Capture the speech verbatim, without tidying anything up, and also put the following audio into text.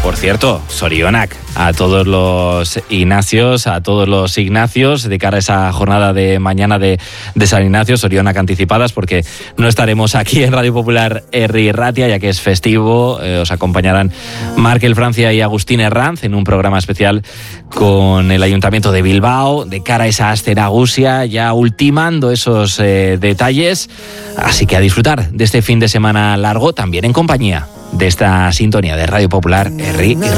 por cierto, Sorionak, a todos los Ignacios, a todos los Ignacios, de cara a esa jornada de mañana de, de San Ignacio, Sorionak anticipadas, porque no estaremos aquí en Radio Popular Herri Ratia, ya que es festivo. Eh, os acompañarán Markel Francia y Agustín Herranz en un programa especial con el Ayuntamiento de Bilbao, de cara a esa Asteragusia, ya ultimando esos eh, detalles. Así que a disfrutar de este fin de semana largo, también en compañía de esta sintonía de Radio Popular Herri y